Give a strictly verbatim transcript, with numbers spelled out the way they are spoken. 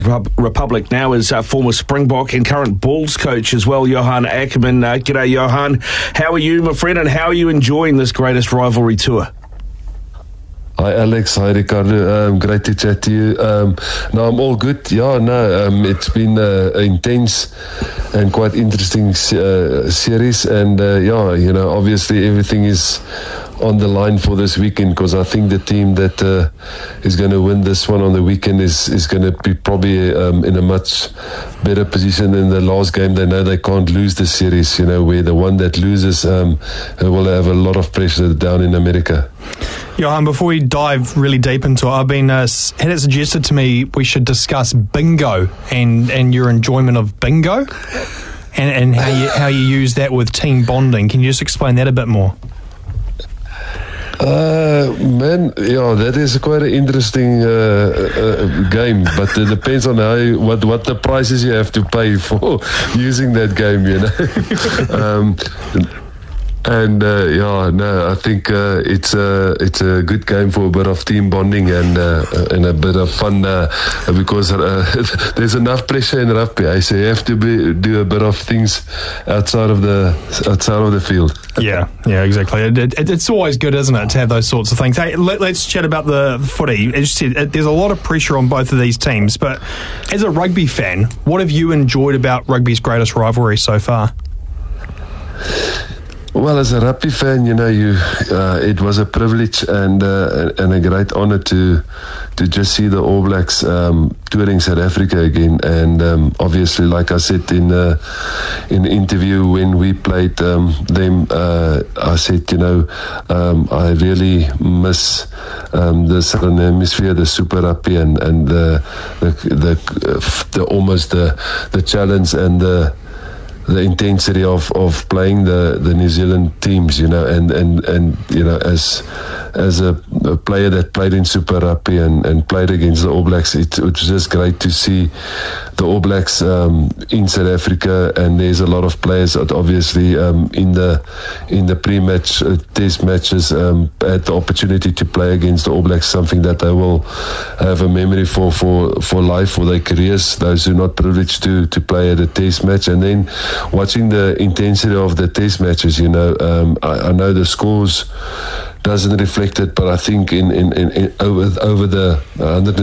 Republic now is uh, former Springbok and current Bulls coach as well, Johan Ackerman. Uh, g'day, Johan. How are you, my friend, and how are you enjoying this greatest rivalry tour? Hi Alex, hi Ricardo, um, great to chat to you. Um, no, I'm all good. Yeah, no, um, it's been uh, an intense and quite interesting uh, series, and uh, yeah, you know, obviously everything is on the line for this weekend, because I think the team that uh, is going to win this one on the weekend is, is going to be probably um, in a much better position than the last game. They know they can't lose the series, you know, where the one that loses um, will have a lot of pressure down in America. Johan, before we dive really deep into it, I've been uh, had it suggested to me we should discuss bingo and, and your enjoyment of bingo and, and how you how you use that with team bonding. Can you just explain that a bit more? Uh, man, yeah, that is quite an interesting uh, uh, game, but it depends on how you, what what the prices you have to pay for using that game, you know. um, And uh, yeah, no, I think uh, it's a it's a good game for a bit of team bonding and uh, and a bit of fun uh, because uh, there's enough pressure in rugby. I say you have to be, do a bit of things outside of the outside of the field. Yeah, yeah, exactly. It, it, it's always good, isn't it, to have those sorts of things. Hey, let, let's chat about the footy. As you said, there's a lot of pressure on both of these teams, but as a rugby fan, what have you enjoyed about rugby's greatest rivalry so far? Well, as a rugby fan, you know, you uh, it was a privilege and uh, and a great honour to to just see the All Blacks um, touring South Africa again. And um, obviously, like I said in uh, in the interview when we played um, them, uh, I said, you know, um, I really miss um, the Southern Hemisphere, the Super Rugby, and and the the, the, uh, the almost the the challenge and the the intensity of, of playing the, the New Zealand teams, you know, and, and, and you know, as as a, a player that played in Super Rugby and, and played against the All Blacks, it, it was just great to see the All Blacks um, in South Africa, and there's a lot of players that obviously um, in the in the pre-match uh, test matches um, had the opportunity to play against the All Blacks, something that they will have a memory for for, for life, for their careers, those who are not privileged to, to play at a test match. And then watching the intensity of the test matches, you know, um, I, I know the scores doesn't reflect it, but I think in, in, in, in over over the one hundred